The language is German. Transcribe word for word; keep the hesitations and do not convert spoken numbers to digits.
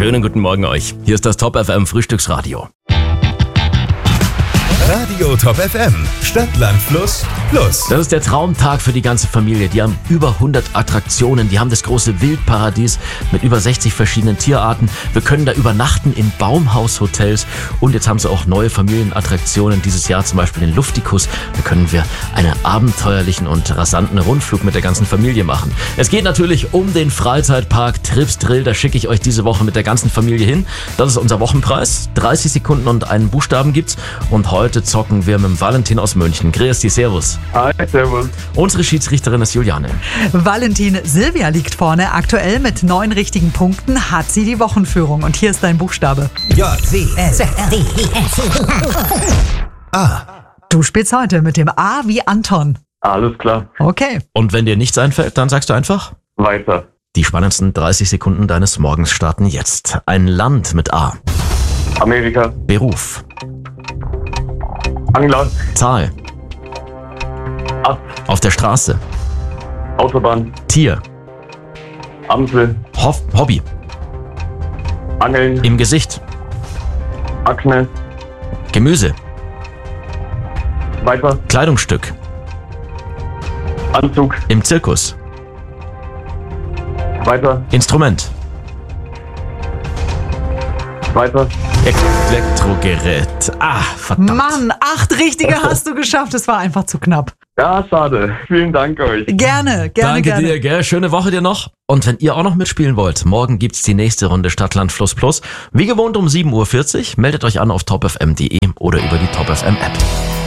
Schönen guten Morgen euch. Hier ist das Top F M Frühstücksradio. Radio Top F M, Stadt, Land, Fluss, Plus. Das ist der Traumtag für die ganze Familie. Die haben über hundert Attraktionen. Die haben das große Wildparadies mit über sechzig verschiedenen Tierarten. Wir können da übernachten in Baumhaushotels. Und jetzt haben sie auch neue Familienattraktionen dieses Jahr, zum Beispiel den Luftikus. Da können wir einen abenteuerlichen und rasanten Rundflug mit der ganzen Familie machen. Es geht natürlich um den Freizeitpark Trips Drill. Da schicke ich euch diese Woche mit der ganzen Familie hin. Das ist unser Wochenpreis. dreißig Sekunden und einen Buchstaben gibt's. Und heute zocken wir mit dem Valentin aus München. Grüß dich, servus. Hi, servus. Unsere Schiedsrichterin ist Juliane. Valentin, Silvia liegt vorne. Aktuell mit neun richtigen Punkten hat sie die Wochenführung. Und hier ist dein Buchstabe. J, C, S, D, E, F, A. Du spielst heute mit dem A wie Anton. Alles klar. Okay. Und wenn dir nichts einfällt, dann sagst du einfach? Weiter. Die spannendsten dreißig Sekunden deines Morgens starten jetzt. Ein Land mit A. Amerika. Beruf. Angler. Zahl. Ast. Auf der Straße. Autobahn. Tier. Amsel. Hoff- Hobby. Angeln. Im Gesicht. Akne. Gemüse. Weiter. Kleidungsstück. Anzug. Im Zirkus. Weiter. Instrument. Weiter. Elektrogerät. Ah, verdammt. Mann, acht richtige hast du geschafft. Es war einfach zu knapp. Ja, schade. Vielen Dank euch. Gerne, gerne, Danke gerne. dir, gell? Schöne Woche dir noch. Und wenn ihr auch noch mitspielen wollt, morgen gibt's die nächste Runde Stadt, Land, Fluss, Plus. Wie gewohnt um sieben Uhr vierzig. Meldet euch an auf top f m punkt d e oder über die Top F M App.